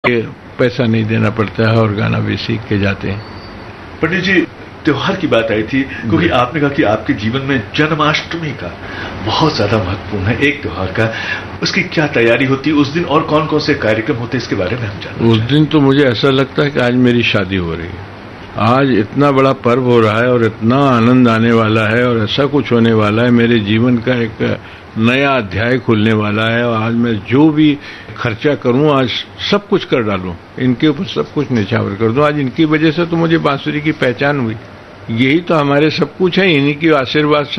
पैसा नहीं देना पड़ता है और गाना भी सीख के जाते हैं। पंडित जी, त्योहार की बात आई थी क्योंकि आपने कहा कि आपके जीवन में जन्माष्टमी का बहुत ज्यादा महत्वपूर्ण है, एक त्योहार का। उसकी क्या तैयारी होती है उस दिन और कौन कौन से कार्यक्रम होते हैं, इसके बारे में हम जानते हैं। उस दिन तो मुझे ऐसा लगता है कि आज मेरी शादी हो रही है। आज इतना बड़ा पर्व हो रहा है और इतना आनंद आने वाला है और ऐसा कुछ होने वाला है, मेरे जीवन का एक नया अध्याय खुलने वाला है। और आज मैं जो भी खर्चा करूं, आज सब कुछ कर डालूं, इनके ऊपर सब कुछ निछावर कर दूं। आज इनकी वजह से तो मुझे बांसुरी की पहचान हुई। यही तो हमारे सब कुछ है, इन्हीं के आशीर्वाद से